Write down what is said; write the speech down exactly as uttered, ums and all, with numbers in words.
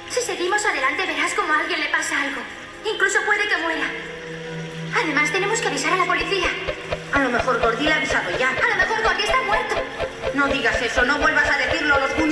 Si seguimos adelante verás como a alguien le pasa algo. Incluso puede que muera. Además, tenemos que avisar a la policía. A lo mejor Gordy le ha avisado ya. A lo mejor Gordy está muerto. No digas eso, no vuelvas